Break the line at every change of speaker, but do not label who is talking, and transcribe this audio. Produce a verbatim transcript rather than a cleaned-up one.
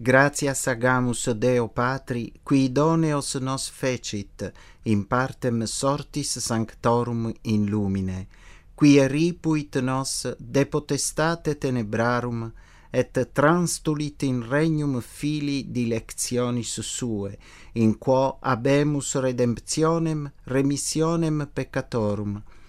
Gratias agamus Deo Patri, qui idoneos nos fecit, in partem sortis sanctorum in lumine, qui eripuit nos de potestate tenebrarum, et transtulit in regnum filii dilectionis sue, in quo habemus redemptionem remissionem peccatorum,